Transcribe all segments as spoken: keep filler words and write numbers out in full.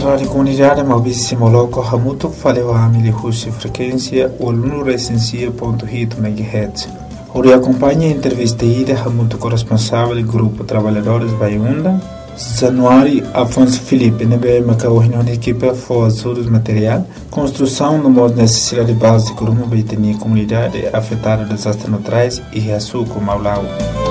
Rádio Comunidade Maurício Moloco Hamuto falou a milihussi frequência oluno recensia ponto hito megahertz. Ori acompanha a entrevista ida Hamuto corresponsável do grupo Trabalhadores Baiunda. Januário Afonso Felipe nebe macaohino na equipe for surdos material construção no modo necessidade básica de uma baitania comunidade afetada dos desastres naturais e açúcar maulau.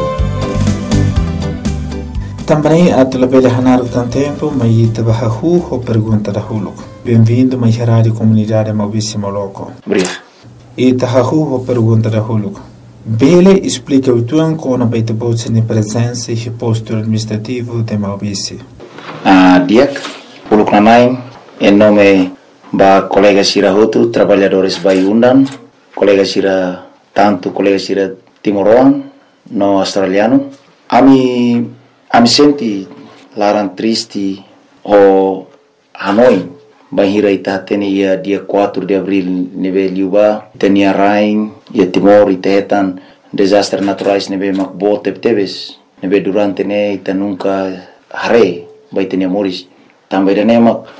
Também a telebele hanar o tempo mas tabahu ou pergunta da huluco. Bem-vindo mais rádio comunidade Maurício Moloco. Obrigado. E tabahu ou pergunta da huluco. Bele explica o tuan com a baita bolsa de presença e posto administrativo de Maurício. Ah, Diak, huluco nanai, em nome ba colega Sira Hotu, trabalhadores Baiundan, colega Sira tanto colega Sira Timoroan, no australiano. Ami Ami senti larang triste o Hanoi bahira ita tene ia dia quatro de abril neve liuba tenia rain ia Timor ita hetan desastres naturais neve makbo tebes neve durante ne ita nunca hare bai tenia moris também dane mak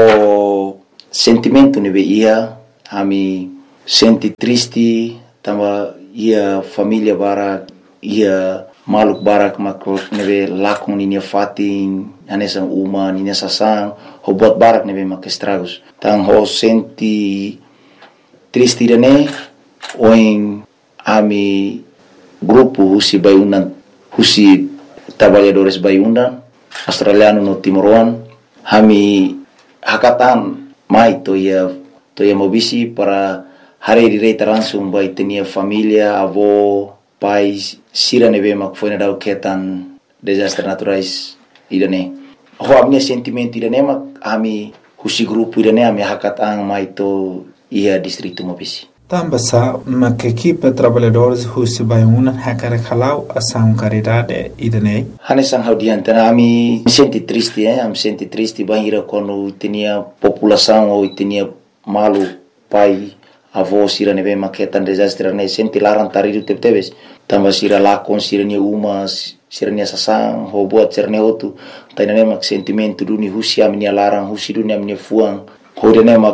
o sentimento neve ia ami senti triste tamba ia família bara ia maluk barak makro nebe lakon ni fatin anesa uma ni sasang ho bot barak nebe mak estragos tang ho senti triste dane oin ami grupo husi Baiundan husi trabalhadores Baiundan australiano no Timoroan hami hakatan mai to ia to ia mobisi para hari direita langsung bai tenia família avó pais sira neve mak foi na dau ketan desastres naturais idane ho amnia sentimento idane mak ami husi grupo idane ami hakatang mai to ia distrito Mobisi tambasa mak equipe trabalhadores husi Baiundan hakara khalau asam caridade idane hane sang haudiante ami senti triste eh am senti triste bahira quando tinha população ou tinha malu pai avó sira neve maketan desastre ne senti larang taridu tebes tamba sira lakon sira ni uma sira ni sasang ho buat sira ne otu tainane mak sentimento duni husi ami ni larang husi duni ami fuang ho dene mak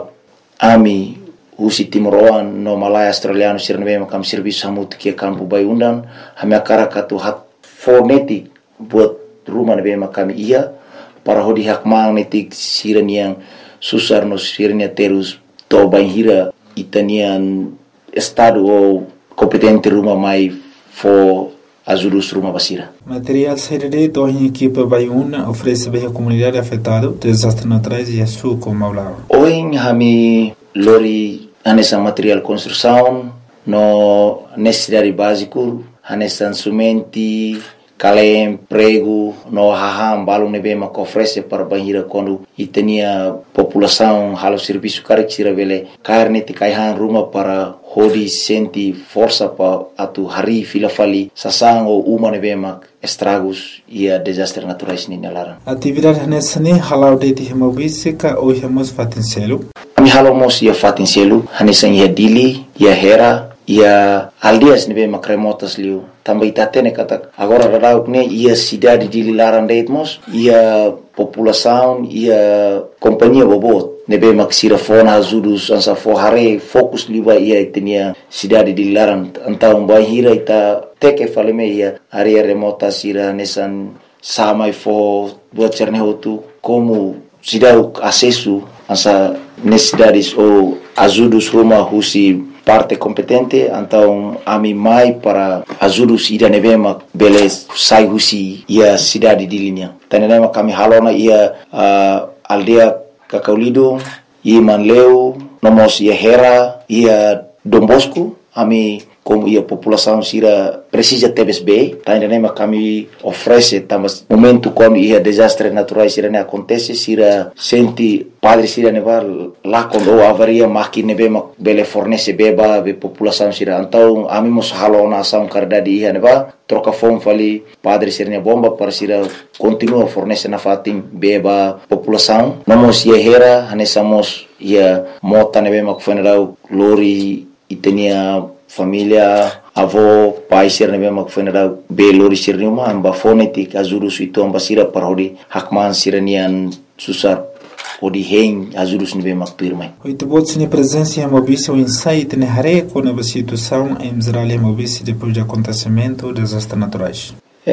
ami husi Timoroan no Malaya australiano sira neve makam serviço hamut ke campo Baiundan hami akara katu hat fonetik buat rumah neve makam ia para ho di hak magnetik sira ni yang susar no sira ni terus to bahira itanian estado ou competente rumah mai for ajudus rumah basira. Material serede to em equipe Baiundan oferece bem a comunidade afetada desastres naturais e açúcar maulau. Oin hami lori anessa material construção no necessidade básico anessa sumenti kalem prego no haham balum nebe mak oferece para bahira quando itania população halo serviço karek sira vele carne ti kaihan rumah para hodi senti força pa atu hari filafali sasang ou uma nebe mak estragos ia desastres naturais ni nalaran atividade nessa ne halau de ti Maurício ka o hemos fatincelo ami halo mos ia fatincelo hanesa ia dili ia hera ia aldias nebe mak remotas liu também tatene kata agora radauk ne ia cidade de Lilaran deitmos ia população ia companhia bobot nebe maksira fona azudus ansa forhare fokus liba ia tenia cidade de Lilaran então bahira ita teke faleme ia area remota sira nesan samai fo buat cerne hotu como cidade acesso ansa necessidades ou azudus rumah husi parte competente então ami mai para ajudus ida nevema beles sai husi ia cidade de linha tanema kami halona ia uh, aldea Kakaulido ia Manleu nomos ia Hera ia Dombosco ami como ia população sira precisa tebes bem tanema kami oferece tamas momento quando ia desastres naturais sira ne acontece sira senti padre sira neva lá quando avaria máquina nebe bele fornece beba be população sira então ami mos halona ação caridade ia neva troca fome fali padre sira ne bomba para sira continua fornece na fatim beba população nomos ia Hera hanesamos ia mota nebe mak funeral lori itenia família avó pai sir nebe mak funeral be lori sir numa amba fonetik azuru suito amba sira parodi hakman siranian susar o di hen ajudos ni be makpirmai. Oito bots ni presença em Mobice, o insight ne hareco na situação em Israel e Mobice depois do acontecimento dos desastres naturais.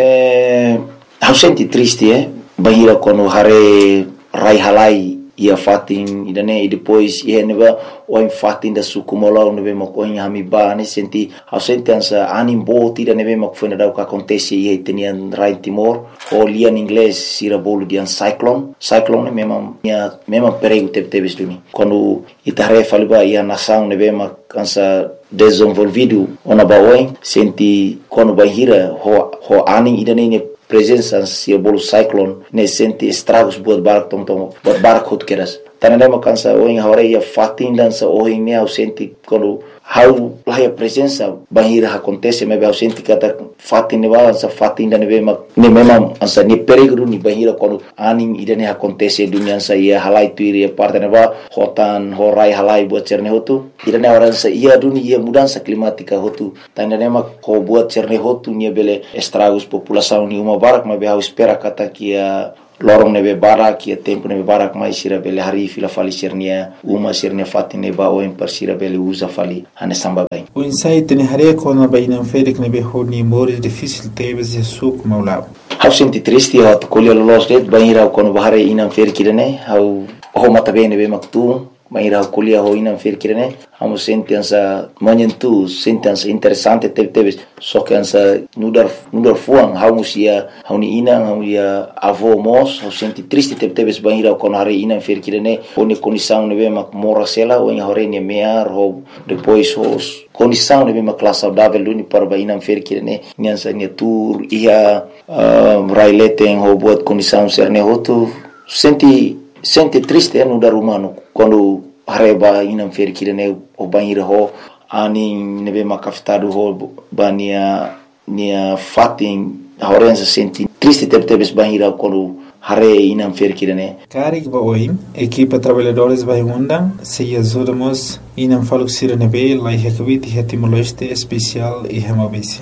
É, eu senti triste, é, bahira quando hare rai halai ia fatin idane e depois ia neba o em fatin da sukumola nebe makoin hamiba ne senti eu senti ansa anim bot ida nebe makfuna da o que acontece ia tenian rai Timor o lia em inglês sira bolo de cyclone cyclone mesmo minha mesmo perigo teve teve istumi quando itare faliba ia nação nebe makansa desenvolvido ona baoin senti quando bahira ho ho anim idane ne presença se bolo cyclone ne senti estragos buat barak tom tom buat barak hot keras tananda makansa o em hore ia fatin dança o em ne senti quando how lá a presença bahira acontece mas eu senti kata fatin ne balança fatin da ne bema ne memang ansa ne perigo ni bahira quando aning ida ne acontece dunia sa ia halai tu ia parte ne ba hotan horai halai buat cerne hotu ida ne orang sa ia dunia ia mudança climática hotu tananda ne mak ko buat cerne hotu ni bele estragos população ni uma barak mas eu espera kata que a lorong nebe barak ia tempo nebe barak mai sira bele hari fila fali sirnia uma sirnia fatine ba o em sira bele usa fali ane samba bai o insight ne hare ko na bai nan fedik nebe honi mores difícil tebes suk maulab hau senti triste ha to kolio los det baira ko no bahare inam fer kirene hau ho mata bene be maktu baira kolia ho inam fer kirene hau senti ansa manyentu senti ansa interessante tebe tebes so que ansa nudar nudar fuang hau musia hau ni ina hau ia avô mos hau senti triste tebe tebes baira ko no hare inam fer kirene oni condição nebe mak morasela o ia hore ne mear ho depois os condição nebe mak classe saudável duni para bainam fer kirene niansa ne tour ia uh, raileten ho buat condição serne hotu senti senti triste no dar humano quando areba inam fer kirene o banheiro ho ani nebe makafitado ho bania nia fatin horenza senti triste tebe tebes banheiro quando hare inam fer kirene karik ba oi equipa trabalhadores vai undang se ajudamos inam faluk sirene be lai hekvit hetimologiste especial e hemabisi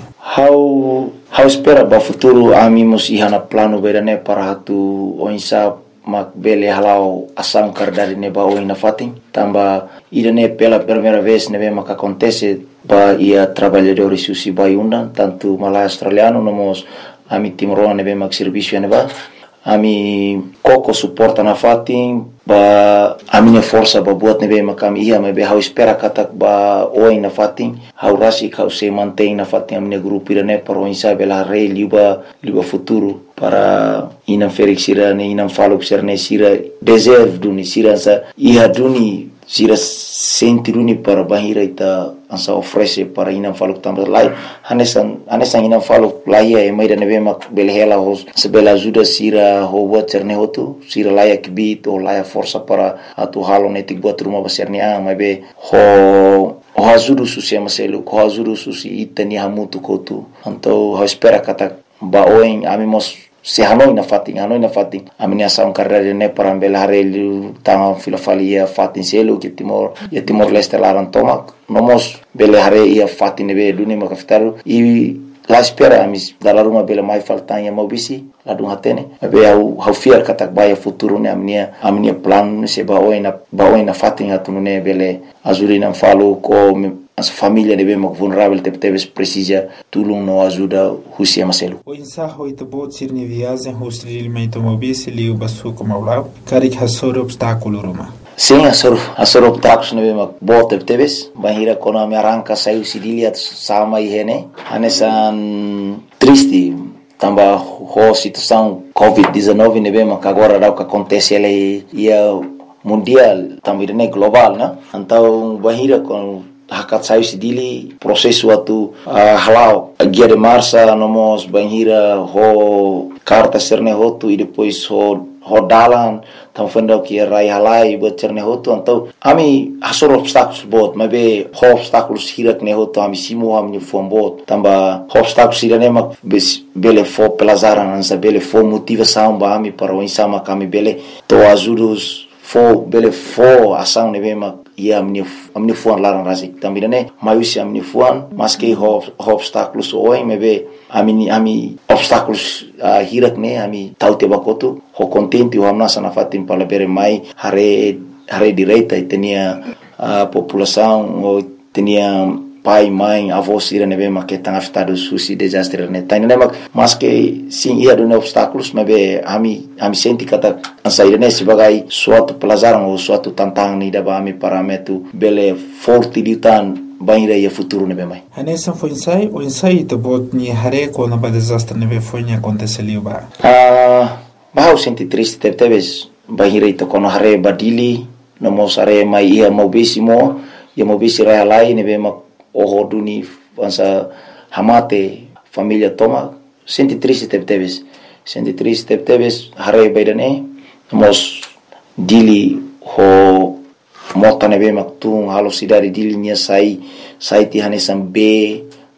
how how espera ba futuro amimos ihana plano berane para hatu oinsa mak bele halau asam kardari ne ba oina fatin tamba idane pela primeira vez nebe mak acontece ba ia trabalhadores susi vai undan tanto malai australiano nomos ami timoroa nebe mak serviço ne ba ami koko suporta na fatin ba a minha força ba buat nebe makam ia me be hau espera katak ba oi na fatin hau rasi kau se mantém na fatin a minha grupo irane para o insa bela rei liba liba futuro para inam felix sira ne inam falo sirne sira deserve duni sira sa ia duni sira senti duni para bahira ita ansa oferece para inam falo tambah lai hanesan hanesan inam falo lai e mai da nebe mak belhela hos sebela ajuda sira ho buat sirne hotu sira lai akbit o lai força para atu halo netik buat rumah besarnya mai be ho o ajuda susi amaselu ko ajuda susi itani hamutu kotu então ho espera kata ba oin amimos se hanoi na fatin hanoi na fatin amini asam carreira ne para belharel tanga filofalia fatin selo que timor e timor leste laran tomak nomos belhare ia fatin be duni makaftaru e la espera amis dalar uma bela mai faltanya mobisi la dun hatene be au hau fiar katak baya futuro ne amnia amnia plan se ba oina ba oina fatin atune bele azurina falo ko as família de bem vulnerável te teves precisa tulum no ajuda husia maselu o insaho ito bot sirni viagem hostri limento mobisi liu basu como lá carik hasor obstáculo roma sim asor asor obstáculos ne bem bot te teves bahira kono me arranca saiu sidilia sama ihene anesan triste tamba ho situação covid dezenove ne bem agora dá o que acontece ele ia mundial também ne global né então bahira com hakat saiu sidili processo atu uh, halau guia de marcha nomos banhira ho carta serne hotu e depois ho ho dalan tam fenda que rai halai buat serne hotu então ami hasor obstáculos bot mas be ho obstáculos hirak ne hotu ami simo ami fom bot tamba ho obstáculos irane mak bele fo pelazaran ansa bele fo motivação ba ami para o insama kami bele to ajudos fo bele fo ação ne be mak ia amin'ny amin'ny foana laran raha zay tambira ne maiusy amin'ny foana maske obstáculos oin mebe ami ami obstáculos uh, hirak ne ami tau te bakotu ho contente o amna sana fatin palabere mai hare hare direita tenia a uh, população o tenia pai, mãe, avós ira nebe make tanga afetado susi desastre ne tani ne mas que sim ia do obstáculos mebe ami ami senti kata ansaire ne sebagai suatu pelajaran ou suatu tantang ni daba ami parametu bele forte ditan banira ia futuro nebe mai anessa foi ensaio o ensaio te bot ni hare ko na ba desastre nebe foi ni aconteceu ba ah ba senti triste te teves banira ito kono hare badili no mosare mai ia mobisimo ia mobisi rai lai nebe mak o duni ansa hamate família toma senti triste teve teves senti triste teve teves hare baidane mos dili ho mota nebe maktung halo sidari dili nia sai sai ti hanesam be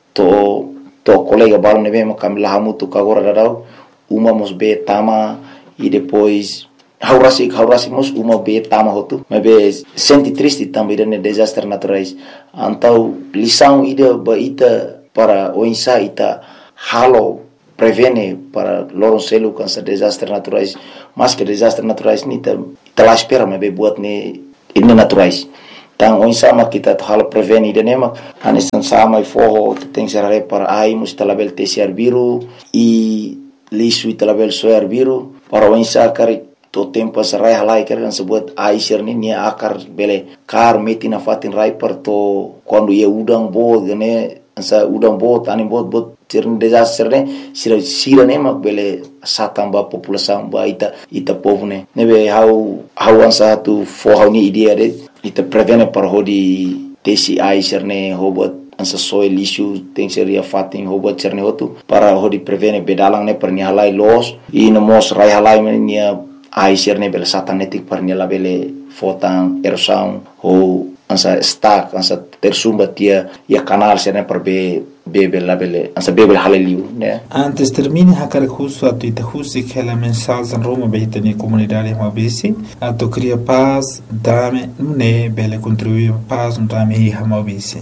to to colega balo nebe makam lahamutu kagora dadau uma mos be tama e depois haurasi haurasi mos uma be tama hotu mebe senti triste também dane desastre naturais antau lição ida ba ita para o insa ita halo prevene para loron selu cansa desastre naturais mas que desastre naturais ni ta ita la espera mebe buat ne ini naturais tang o insa ma kita halo prevene ida nema anesan sama i forro tem serare para ai mus talabel tesiar biru e lisu talabel soar biru para o insa kari to tempo sarai halai kan sebut aisir ni nia akar bele kar meti na fatin rai per to quando ia udang bo gane sa udang bo tani bot bot tirn desastre ne sira sira ne mak bele satamba população ba ita ita povne nebe how how ansa tu for how ni idea de ita prevene par hodi tesi aisir ne hobot ansa soil issue tem seria fatin hobot cerne hotu para hodi prevene bedalang ne per ni halai los i no mos rai halai nia ai serne bele satanetik par nela bele fotan erosão ou ansa stack ansa tersumba tia ia canal serne par be bebe la bele ansa bebe haleliu né antes termine hakar khusu atu ita khusi kela mensagem roma beita ni comunidade mabisi atu cria paz dame ne bele contribuir paz no dame hi mabisi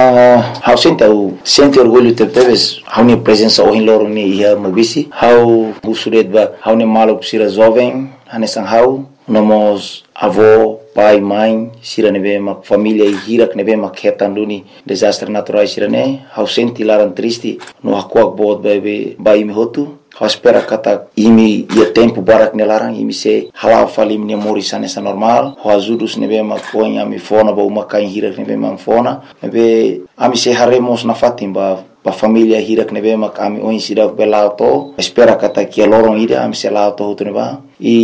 ah how sente o sente orgulho te teves how ni presença o hinloro ni hi mabisi how usuret ba how ni malok sira jovem hanesan how nomos avô pai mãe sira nebe mak família e hirak nebe mak hetan duni desastre naturais sira ne how senti laran triste no hakuak bot bebe bai mi hotu how espera kata imi ia tempo barak nelarang imi se hala falim ne mori sanesa normal how azudus nebe mak ponya mi fona ba uma kain hirak nebe mak fona nebe ami se haremos na fatimba pa família hirak nebe mak ami oin sidak belauto espera kata kia lorong ida ami se lauto hotu neba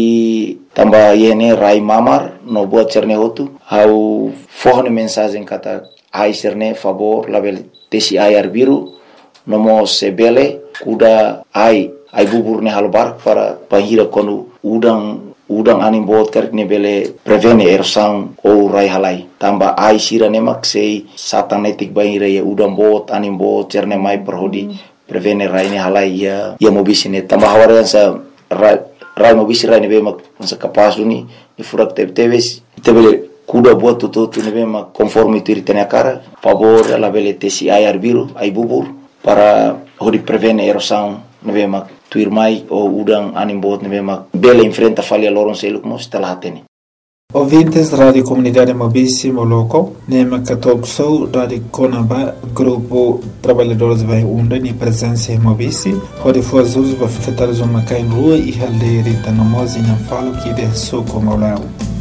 e tamba yene rai mamar no buat cerne hotu how forne mensagem kata ai cerne favor label tesi ai arbiru no mo sebele kuda ai ai bubur ne halbar para pahira konu udang udang anim bot kerk ne bele prevene erosang ou rai halai tamba ai sira ne mak sei satanetik bahira ya udang bot anim bot cerne mai perhodi prevene rai ne halai ya ya mobisine tamba hawarian sa rai rai mobisi rai ne be mak sa kapas duni ni furak te teves tebele kuda buat tutu tu ne be mak conforme tu ritene cara favor la bele tesi ai arbiru ai bubur para hodi prevene erosang ne be mak tuir mai o udang anim bot ne be mak bele enfrenta falha loron seluk mos talatene. Ouvintes da Rádio Comunidade Mobisi Moloko, Nema Católico Sou, Rádio Conaba, Grupo Trabalhadores Vai Unda, ni presença em Mobisi, onde foi as usos para afetar os homacai em rua e haldeira e tanamosa e não falo que de soco maulao.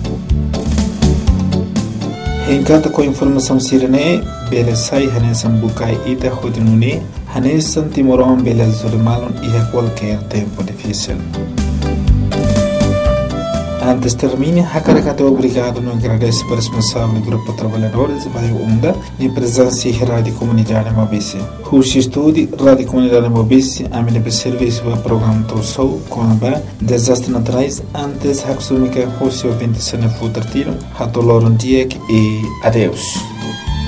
Encanta com informação sirene, bele sai hanesan bukai ida hodinuni, hanesan timoron bele zurimalon e a qualquer tempo difícil. Antes termine, Hakarakato obrigado no agradece para o responsável do Grupo Trabalhadores Vai Unda e presença em Rádio Comunidade Mobisi. Rushi Estúdio, Rádio Comunidade Mobisi, a minha serviço para o programa Tossou, com a desastre naturais, antes Haksumika Rushi ouvinte Sene Futartino, Hatoloron Diek e adeus.